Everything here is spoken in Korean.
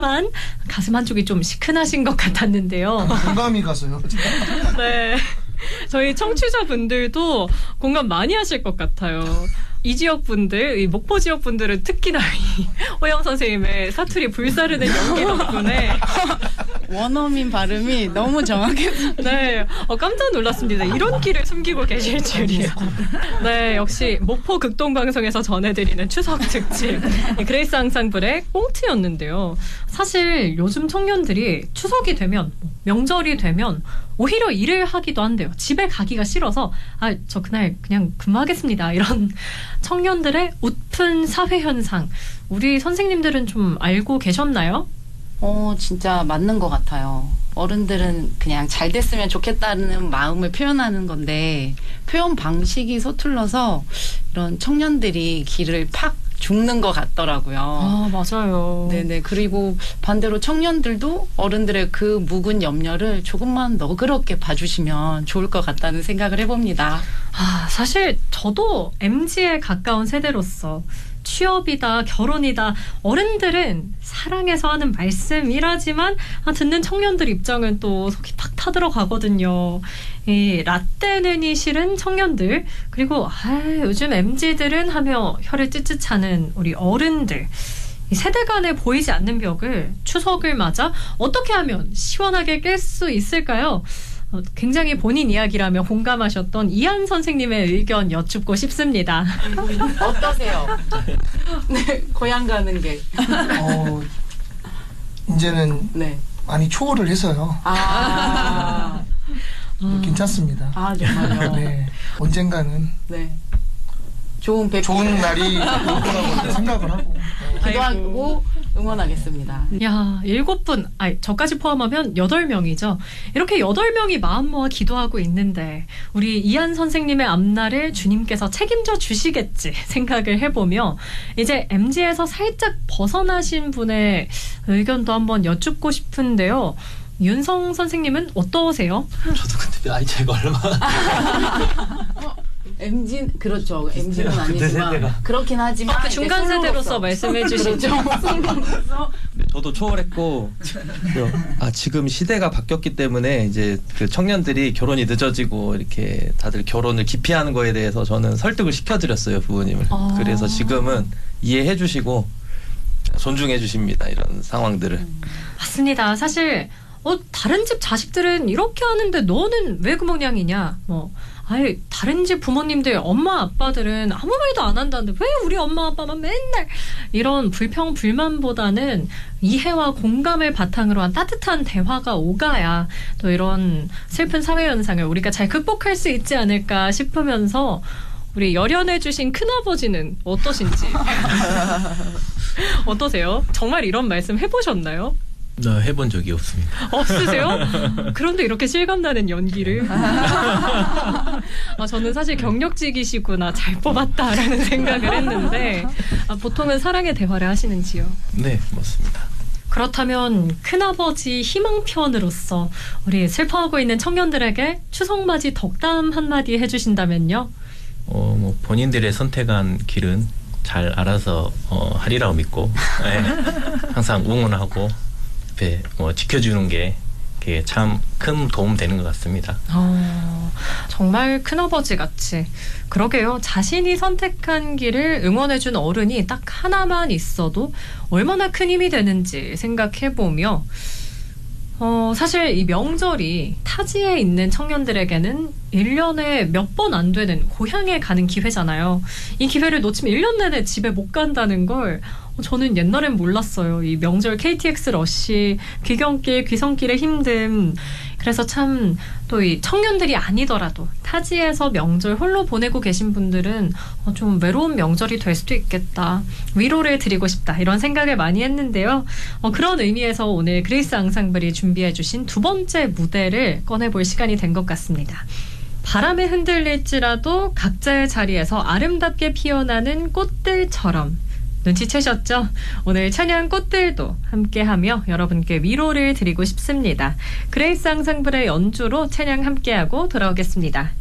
가슴 한쪽이 좀 시큰하신 것 같았는데요. 공감이 가서요. 네. 저희 청취자분들도 공감 많이 하실 것 같아요. 이 지역 분들, 이 목포 지역 분들은 특히나 이 호영 선생님의 사투리 불사르는 연기 덕분에 원어민 발음이 너무 정확해서 네, 깜짝 놀랐습니다. 이런 끼를 숨기고 계실 줄이요. 네, 역시 목포 극동방송에서 전해드리는 추석 특집 그레이스 앙상블의 꽁트였는데요. 사실 요즘 청년들이 추석이 되면 명절이 되면 오히려 일을 하기도 한대요. 집에 가기가 싫어서 저 그날 그냥 근무하겠습니다. 이런 청년들의 웃픈 사회 현상 우리 선생님들은 좀 알고 계셨나요? 진짜 맞는 것 같아요. 어른들은 그냥 잘 됐으면 좋겠다는 마음을 표현하는 건데 표현 방식이 서툴러서 이런 청년들이 길을 팍 죽는 것 같더라고요. 맞아요. 네네. 그리고 반대로 청년들도 어른들의 그 묵은 염려를 조금만 너그럽게 봐주시면 좋을 것 같다는 생각을 해봅니다. 사실 저도 MZ에 가까운 세대로서 취업이다, 결혼이다, 어른들은 사랑해서 하는 말씀이라지만 듣는 청년들 입장은 또 속이 팍 타들어가거든요. 이 라떼는이 싫은 청년들 그리고 요즘 MZ들은 하며 혀를 찌릿하는 우리 어른들 이 세대 간에 보이지 않는 벽을 추석을 맞아 어떻게 하면 시원하게 깰 수 있을까요? 굉장히 본인 이야기라며 공감하셨던 이한 선생님의 의견 여쭙고 싶습니다. 어떠세요? 네, 고향 가는 게. 이제는 네. 많이 초월을 해서요. 괜찮습니다. 정말요? 네. 언젠가는 네. 좋은 날이 올 거라고 생각을 하고 기도하고 응원하겠습니다. 야, 7분, 저까지 포함하면 8명이죠. 이렇게 8명이 마음 모아 기도하고 있는데 우리 이한 선생님의 앞날을 주님께서 책임져 주시겠지 생각을 해보며 이제 MZ에서 살짝 벗어나신 분의 의견도 한번 여쭙고 싶은데요. 윤성 선생님은 어떠세요? 저도 근데 나이 차이가 얼마나 MZ 그렇죠. MZ는 아니지만 그렇긴 하지만 그 중간 세대로서 말씀해 주시죠. 그렇죠. 저도 초월했고 지금 시대가 바뀌었기 때문에 이제 그 청년들이 결혼이 늦어지고 이렇게 다들 결혼을 기피하는 거에 대해서 저는 설득을 시켜드렸어요, 부모님을. 그래서 지금은 이해해 주시고 존중해 주십니다, 이런 상황들을. 맞습니다. 사실 다른 집 자식들은 이렇게 하는데 너는 왜 그 모양이냐 다른 집 부모님들 엄마 아빠들은 아무 말도 안 한다는데 왜 우리 엄마 아빠만 맨날 이런 불평 불만보다는 이해와 공감을 바탕으로 한 따뜻한 대화가 오가야 또 이런 슬픈 사회 현상을 우리가 잘 극복할 수 있지 않을까 싶으면서 우리 열연해 주신 큰아버지는 어떠신지 어떠세요? 정말 이런 말씀 해보셨나요? 해본 적이 없습니다. 없으세요? 그런데 이렇게 실감나는 연기를. 저는 사실 경력직이시구나, 잘 뽑았다라는 생각을 했는데 보통은 사랑의 대화를 하시는지요? 네, 맞습니다. 그렇다면 큰아버지 희망편으로서 우리 슬퍼하고 있는 청년들에게 추석맞이 덕담 한마디 해주신다면요? 본인들의 선택한 길은 잘 알아서 하리라고 믿고 항상 응원하고 지켜주는 게 참 큰 도움 되는 것 같습니다. 정말 큰아버지 같이. 그러게요. 자신이 선택한 길을 응원해준 어른이 딱 하나만 있어도 얼마나 큰 힘이 되는지 생각해보며 사실 이 명절이 타지에 있는 청년들에게는 1년에 몇 번 안 되는 고향에 가는 기회잖아요. 이 기회를 놓치면 1년 내내 집에 못 간다는 걸 저는 옛날엔 몰랐어요. 이 명절 KTX 러시, 귀경길, 귀성길의 힘듦. 그래서 참 또 이 청년들이 아니더라도 타지에서 명절 홀로 보내고 계신 분들은 좀 외로운 명절이 될 수도 있겠다. 위로를 드리고 싶다. 이런 생각을 많이 했는데요. 그런 의미에서 오늘 그레이스 앙상블이 준비해 주신 두 번째 무대를 꺼내볼 시간이 된 것 같습니다. 바람에 흔들릴지라도 각자의 자리에서 아름답게 피어나는 꽃들처럼. 눈치채셨죠? 오늘 찬양 꽃들도 함께하며 여러분께 위로를 드리고 싶습니다. 그레이스 앙상블의 연주로 찬양 함께하고 돌아오겠습니다.